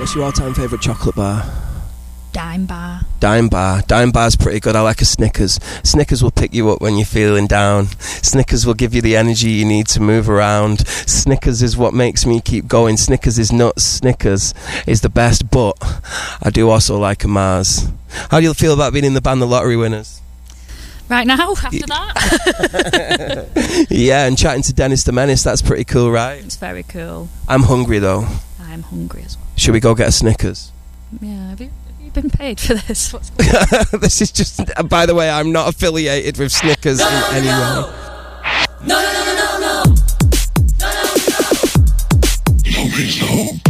What's your all-time favourite chocolate bar? Dime bar. Dime bar. Dime bar's pretty good. I like a Snickers. Snickers will pick you up when you're feeling down. Snickers will give you the energy you need to move around. Snickers is what makes me keep going. Snickers is nuts. Snickers is the best, but I do also like a Mars. How do you feel about being in the band The Lottery Winners? Right now, after that? Yeah, and chatting to Dennis the Menace, that's pretty cool, right? It's very cool. I'm hungry, though. I'm hungry as well. Should we go get a Snickers? Yeah, have you been paid for this? What's going on? This is just... By the way, I'm not affiliated with Snickers in any way. No. No, please, no.